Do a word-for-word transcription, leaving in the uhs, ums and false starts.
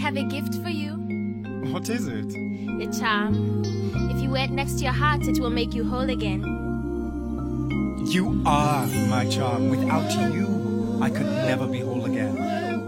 have a gift for you. What is it? A charm. If you wear it next to your heart, it will make you whole again. You are my charm. Without you, I could never be whole again.